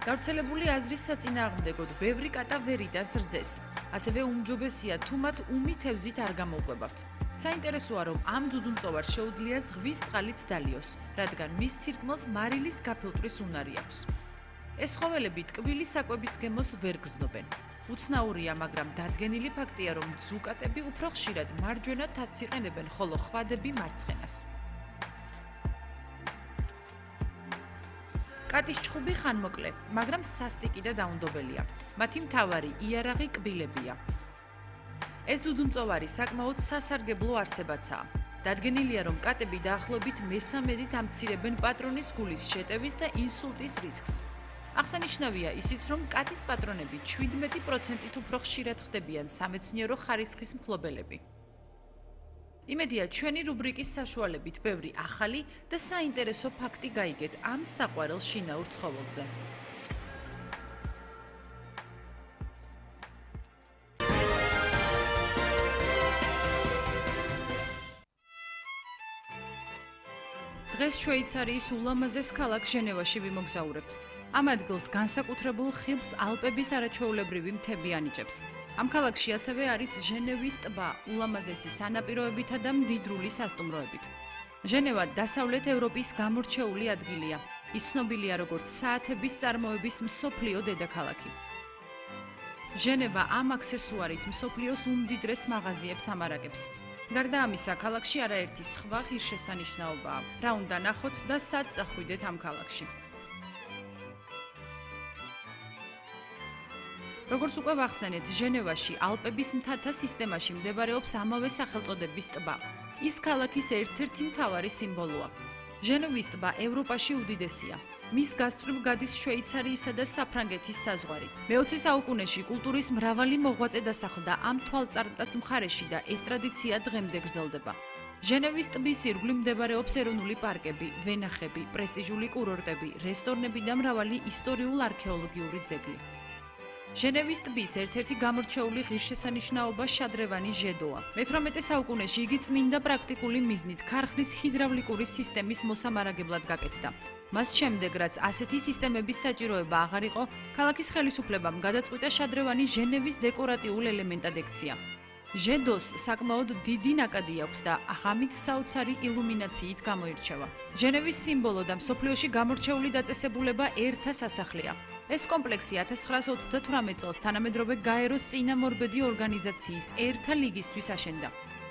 გავრცელებული აზრის საწინააღმდეგოდ ბევრი კატა ვერ იტანს რძეს. ასევე უმჯობესია თუ მათ უმითევზით არ გამოვყვებავთ. საინტერესოა, რომ ამ ძუძუმწოვარს შეუძლია ზღვის წყალიც დალიოს, რადგან მის თირკმელს მარილის გაფილტვრის უნარი აქვს. ეს ცხოველები ტკბილი საკვების გემოს ვერ გრძნობენ. უცნაურია, მაგრამ დადგენილი ფაქტია, რომ ძუკატები უფრო ხშირად მარჯვენა თათს იყენებენ, ხოლო ხვადები მარცხენას. კატის ჩხუბი ხანმოკლე, მაგრამ სასტიკი და დაუნდობელია. მათი მთავარი იარაღი კბილებია. ეს ძუძუმწოვარი საკმაოდ სასარგებლო არსებაცაა. დადგენილია, რომ კატები დაახლოებით მესამედით ამცირებენ პატრონის გულის შეტევის და ინსულტის რისკს. აღსანიშნავია ისიც, რომ კატის პატრონები 17%-ით უფრო ხშირად ხდებიან სამეცნიერო ხარისხის მფლობელები. იმედია, ჩვენი რუბრიკის საშუალებით ბევრი ახალი და საინტერესო ფაქტი გაიგეთ ამ საყვარელ შინაურ ცხოველზე. დღეს შვეიცარიის ულამაზეს ქალაქ ჟენევაში ვიმოგზაურებთ. ამ ადგილს განსაკუთრებულ ხიბლს ალპების არაჩვეულებრივი მთები ანიჭებს. ამ ქალაქში ასევე არის ჟენევის ტბა, ულამაზესი სანაპიროებითა და მდიდრული სასტუმროებით. ჟენევა დასავლეთ ევროპის გამორჩეული ადგილია. ის ცნობილია როგორც საათების წარმოების მსოფლიო დედაქალაქი. ჟენევა ამ აქსესუარით მსოფლიოს უმდიდრეს მაღაზიებს ამარაგებს. გარდა ამისა, ქალაქში არაერთი სხვა ღირსშესანიშნაობაა. რა უნდა ნახოთ და სად წახვიდეთ ამ ქალაქში? როგორც უკვე ვახსენეთ, ჟენევაში ალპების მთათა სისტემაში მდებარეობს ამავე სახელწოდების ტბა. ის ქალაქის ერთ-ერთი მთავარი სიმბოლოა. ჟენევის ტბა ევროპაში უდიდესია. მის გასწვრივ გადის შვეიცარიისა და საფრანგეთის საზღვარი. მე-20 საუკუნეში კულტურის მრავალი მოღვაწე დასახლდა ამ თვალწარმტაც მხარეში და ეს ტრადიცია დღემდე გრძელდება. ჟენევის ტბის ირგვლივ მდებარეობს ეროვნული პარკები, ვენახები, პრესტიჟული კურორტები, რესტორნები და მრავალი ისტორიულ-არქეოლოგიური ძეგლი. ჟენევის ტბის ერთ-ერთი გამორჩეული ღირსშესანიშნაობა შადრევანი ჟედოა. მე-18 საუკუნეში იგი წმინდა პრაქტიკული მიზნით ქარხნის ჰიდრავლიკური სისტემის მოსამარაგებლად გაკეთდა. მას შემდეგ, რაც ასეთი სისტემების საჭიროება აღარ იყო, ქალაქის ხელისუფლებამ გადაწყვიტა შადრევანი ჟენევის დეკორატიულ ელემენტად ექცია. ჟედოს საკმაოდ დიდი ნაკადი აქვს და ღამით საოცარი ილუმინაციით გამოირჩევა. ჟენევის სიმბოლო და მსოფლიოში გამორჩეული დაწესებულება ერთა სასახლეა. ეს კომპლექსი 1928 წელს თანამედროვე გაეროს წინამორბედი ორგანიზაციის ერთა ლიგისთვის აშენდა.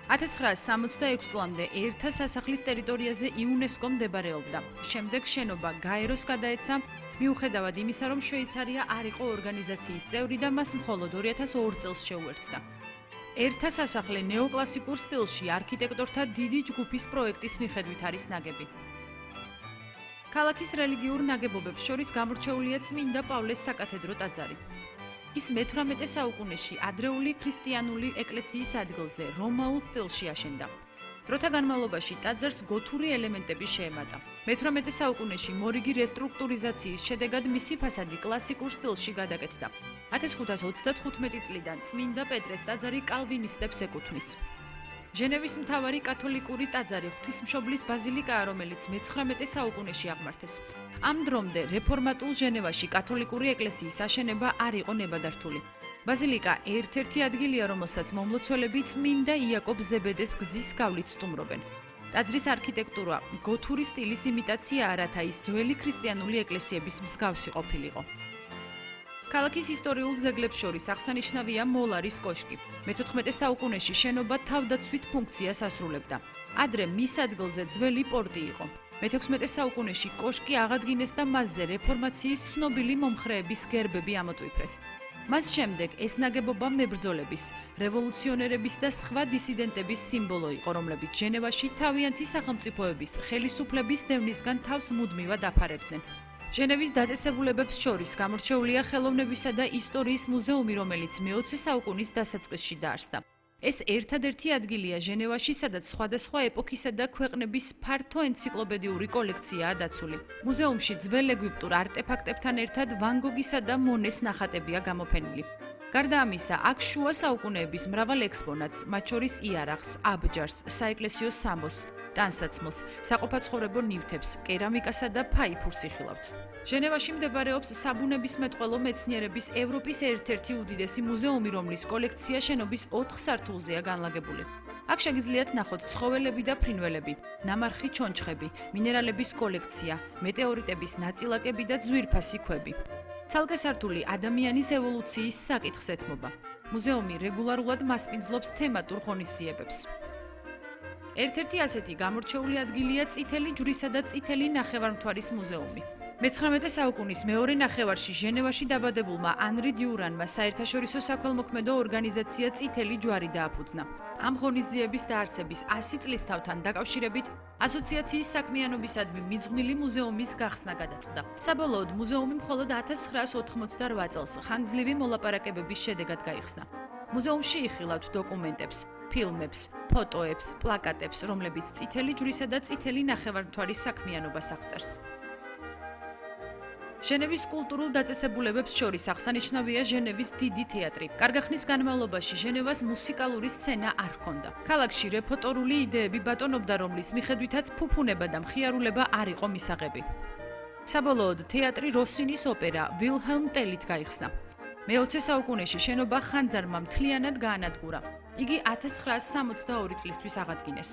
1966 წლამდე ერთა სასახლის ტერიტორიაზე იუნესკომ მდებარეობდა. შემდეგ შენობა გაეროს გადაეცა, მიუხედავად იმისა, რომ შვეიცარია არ იყო ორგანიზაციის წევრი და მას მხოლოდ 2002 წელს შეუერთდა. ერთა სასახლე ნეოკლასიკურ სტილში არქიტექტორთა დიდი ჯგუფის პროექტის მიხედვით არის ნაგები. ქალაქის რელიგიურ ნაგებობებს შორის გამორჩეულია წმინდა პავლეს საკათედრო ტაძარი. ის მე-18 საუკუნეში ადრეული ქრისტიანული ეკლესიის ადგილზე რომაულ სტილში აშენდა. დროთა განმავლობაში ტაძარს გოთური ელემენტები შეემატა. მე-18 საუკუნეში მორიგი რესტრუქტურიზაციის შედეგად მისი ფასადი კლასიკურ სტილში გადაკეთდა. 1535 წლიდან წმინდა პეტრეს ტაძარი კალვინისტებს ეკუთვნის. ჟენევის მთავარი კათოლიკური ტაძარი ღვთისმშობლის ბაზილიკაა, რომელიც მე-19 საუკუნეში აღმართეს. ამ დრომდე რეფორმატულ ჟენევაში კათოლიკური ეკლესიის აშენება არ იყო ნებადართული. ბაზილიკა ერთ-ერთი ადგილია, რომელსაც მომლოცველები წმინდა იაკობ ზებედეს გზის გავლით სტუმრობენ. ტაძრის არქიტექტურა გოთური სტილის იმიტაციაა, რათა ის ძველი ქრისტიანული ეკლესიების მსგავსი ყოფილიყო. ქალაქის ისტორიულ ძეგლებს შორის აღსანიშნავია მოლარის კოშკი. მე-14 საუკუნეში შენობა თავდაცვით ფუნქციას ასრულებდა. ადრე მის ადგილზე ძველი პორტი იყო. მე-16 საუკუნეში კოშკი აღადგინეს და მასზე რეფორმაციის ცნობილი მომხრეების გერბები ამოტვიფრეს. მას შემდეგ ეს ნაგებობა მებრძოლების, რევოლუციონერების და სხვა დისიდენტების სიმბოლო იყო, რომლებიც ჟენევაში თავიანთი სახელმწიფოების ხელისუფლების დევნისგან თავს მუდმივად აფარებდნენ. ჟენევის დაწესებულებებს შორის გამორჩეულია ხელოვნებისა და ისტორიის მუზეუმი, რომელიც მე-20 საუკუნის დასაწყისში დაარსდა. ეს ერთადერთი ადგილია ჟენევაში, სადაც სხვადასხვა ეპოქისა და ქვეყნების ფართო ენციკლოპედიური კოლექციაა დაცული. მუზეუმში ძველ ეგვიპტურ არტეფაქტებთან ერთად ვან გოგისა და მონეს ნახატებია გამოფენილი. გარდა ამისა, აქ შუა საუკუნეების მრავალ ექსპონატს, მათ შორის იარაღს, აბჯარს, საეკლესიო სამბოს, ტანსაცმელს, საყოფაცხოვრებო ნივთებს, კერამიკასა და ფაიფურს იხილავთ. ჟენევაში მდებარეობს საბუნებისმეტყველო მეცნიერების ევროპის ერთ-ერთი უდიდესი მუზეუმი, რომლის კოლექცია შენობის 4 სართულზეა განლაგებული. აქ შეგიძლიათ ნახოთ ცხოველები და ფრინველები, ნამარხი ჩონჩხები, მინერალების კოლექცია, მეტეორიტების ნაწილაკები და ძვირფასი ქვები. ცალკე სართული ადამიანის ევოლუციის საკითხს ეთმობა. მუზეუმი რეგულარულად მასპინძლობს თემატურ ღონისძიებებს. ერთ-ერთი ასეთი გამორჩეული ადგილია წითელი ჯვრისა და წითელი ნახევარმთვარის მუზეუმი. მე-19 საუკუნის მეორე ნახევარში ჟენევაში დაბადებულმა ანრი დიურანმა საერთაშორისო საქველმოქმედო ორგანიზაცია წითელი ჯვარი დააფუძნა. ამ ღონისძიების დაარსების 100 წლისთავთან დაკავშირებით ასოციაციის საქმიანობისადმი მიძღვნილი მუზეუმის გახსნა გადაწყდა. საბოლოოდ მუზეუმი მხოლოდ 1988 წელს ხანგრძლივი მოლაპარაკებების შედეგად გაიხსნა. მუზეუმში იხილავთ დოკუმენტებს, ფილმებს, ფოტოებს, პლაკატებს, რომლებიც წითელი ჯვრისა და წითელი ნახევარმთვარის საქმიანობას აღწერს. ჟენევის კულტურულ დაწესებულებებს შორის აღსანიშნავია ჟენევის დიდი თეატრი. კარგა ხნის განმავლობაში ჟენევას მუსიკალური სცენა არ ჰქონდა. ქალაქში რეპერტორული იდეები ბატონობდა, რომლის მიხედვითაც ფუფუნება და მხიარულება არ იყო მისაღები. საბოლოოდ თეატრი როსინის ოპერა ვილჰელმ ტელით გაიხსნა. მე-20 საუკუნეში შენობა ხანძარმა მთლიანად გაანადგურა. იგი 1962 წლისთვის აღადგინეს.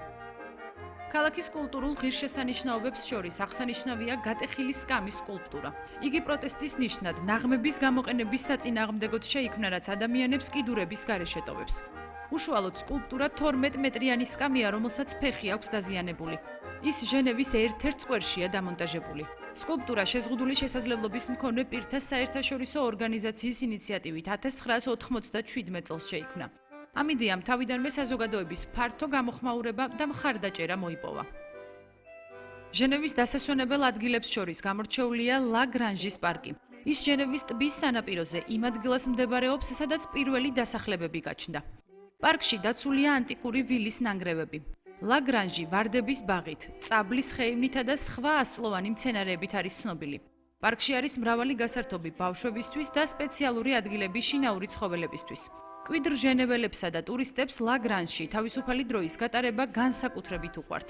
ქალაქის კულტურულ ღირსშესანიშნაობებს შორის აღსანიშნავია გატეხილი სკამის სკულპტურა. იგი პროტესტის ნიშნად ნაღმების გამოყენების საწინააღმდეგოდ შეიქმნა, რაც ადამიანებს კიდურების გარეშე ტოვებს. უშუალოდ სკულპტურა 12 მეტრიანი სკამია, რომელსაც ფეხი აქვს დაზიანებული. ის ჟენევის ერთ-ერთ სკვერშია დამონტაჟებული. სკულპტურა შეზღუდული შესაძლებლობის მქონე პირთა საერთაშორისო ორგანიზაციის ინიციატივით 1997 წელს შეიქმნა. ამ იდეამ თავიდანვე საზოგადოების ფართო გამოხმაურება და მხარდაჭერა მოიპოვა. ჟენევის დასასვენებელ ადგილებს შორის გამორჩეულია ლა გრანჟის პარკი. ის ჟენევის ტბის სანაპიროზე იმ ადგილას მდებარეობს, სადაც პირველი დასახლებები გაჩნდა. პარკში დაცულია ანტიკური ვილის ნანგრევები. ლა გრანჟი ვარდების ბაღით, წაბლის ხეივნითა და სხვა ასწლოვანი მცენარეებით არის ცნობილი. პარკში არის მრავალი გასართობი ბავშვებისთვის და სპეციალური ადგილები შინაური ცხოველებისთვის. კვიდრ ჟენეველებსა და ტურისტებს ლა გრანჟში თავისუფალი დროის გატარება განსაკუთრებით უყვართ.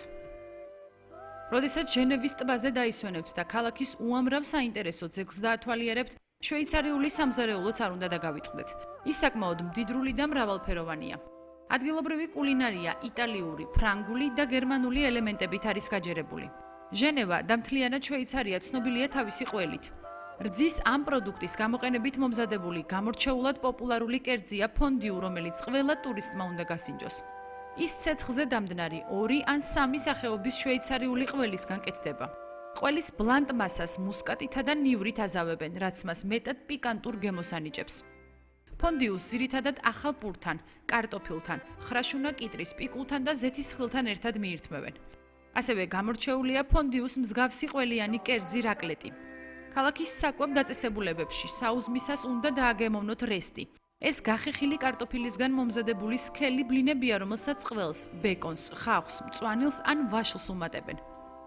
როდესაც ჟენევის ტბაზე დაისვენებთ და ქალაქის უამრავ საინტერესო ძეგლს დაათვალიერებთ, შვეიცარიული სამზარეულოც არ უნდა დაგავიწყდეთ. ის საკმაოდ მდიდრული და მრავალფეროვანია. ადგილობრივი კულინარია იტალიური, ფრანგული და გერმანული ელემენტებით არის გაჯერებული. ჟენევა და მთლიანად შვეიცარია ცნობილია თავისი ყველით. რძის ამ პროდუქტის გამოყენებით მომზადებული გამორჩეულად პოპულარული კერძია ფონდიუ, რომელიც ყველა ტურისტმა უნდა გასინჯოს. ის ცეცხლზე დამდნარი 2 ან 3 სახეობის შვეიცარიული ყველისგან კეთდება. ყველის ბლანტ მასას მუსკატითა და ნივრით აზავებენ, რაც მას მეტად პიკანტურ გემოს ანიჭებს. ფონდიუს ძირითადად ახალ პურთან, კარტოფილთან, ხრაშუნა კიტრის პიკულთან და ზეთის ხილთან ერთად მიირთმევენ. ასევე გამორჩეულია ფონდიუს მსგავსი ყველიანი კერძი რაკლეტი. ქალაქის საკვებ დაწესებულებებში საუზმისას უნდა დააგემოვნოთ რესტი. ეს გახეხილი კარტოფილისგან მომზადებული სქელი ბლინებია, რომელსაც ყველს, ბეკონს, ხავხს, მწვანილს ან ვაშლს უმატებენ.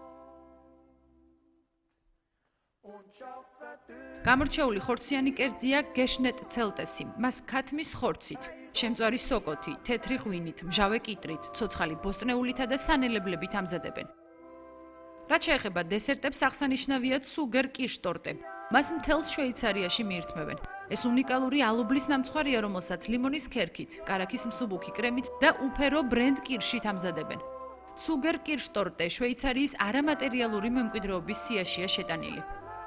გამორჩეული ხორციანი კერძია გეშნეტ ცელტესი. მას ქათმის ხორცით, შემწვარი სოკოთი, თეთრი ღვინით, მჟავე კიტრით, ცოცხალი ბოსტნეულითა და სანელებლებით ამზადებენ. რაც შეეხება დესერტებს, აღსანიშნავია ცუგერ კირშტორტე. მას მთელს შვეიცარიაში მიირთმევენ. ეს უნიკალური ალუბლის ნამცხვარია, რომელსაც ლიმონის ქერქით, კარაქის მსუბუქი კრემით და უფერო ბრენდ კირშით ამზადებენ. ცუგერ კირშტორტე შვეიცარიის არამატერიალური მემკვიდრეობის სიაშია შეტანილი.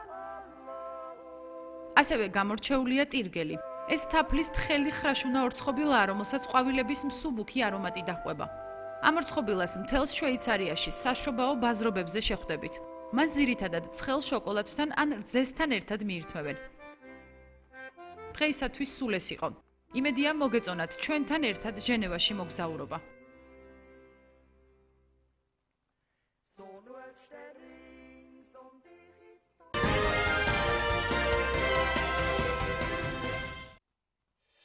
ასევე გამორჩეულია ტირგელი. ეს თაფლის თხელი ხრაშუნა ორცხობილაა, რომელსაც ყვავილების მსუბუქი არომატი დაჰყვება. ამ ორცხობილას მთელს შვეიცარიაში საშობაო ბაზრობებზე შეხვდებით. მას ძირითადად ცხელ შოკოლადთან ან რძესთან ერთად მიირთმევენ. დღეისათვის სულ ეს იყო. იმედია მოგეწონათ ჩვენთან ერთად ჟენევაში მოგზაურობა.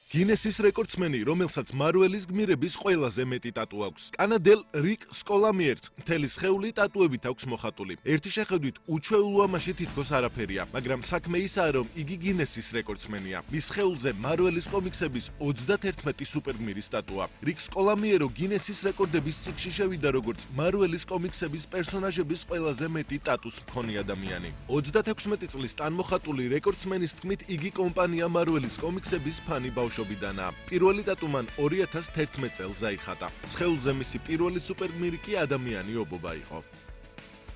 გინესის რეკორდსმენი, რომელსაც მარველის გმირების ყველაზე მეტი ტატუ აქვს. კანადელ რიკ სკოლამიერს მთელი სხეული ტატუებით აქვს მოხატული. ერთი შეხედვით უჩვეულო ამაში თითქოს არაფერია, მაგრამ საქმე ისაა, რომ იგი გინესის რეკორდსმენია. მის სხეულზე მარველის კომიქსების 31 სუპერგმირის ტატუა. რიკ სკოლამიერო გინესის რეკორდების წიგნში შევიდა როგორც მარველის კომიქსების პერსონაჟების ყველაზე მეტი ტატუს მქონე ადამიანი. 36 წლის ტანმოხატული რეკორდსმენის თქმით, იგი კომპანია მარველის კომიქსების ფანი ბავშვობიდანაა. პირველი ტატუ მან 2011 წელს აიხატა. სხეულზე მისი პირველი სუპერგმირი კი ადამიანი ობობა იყო.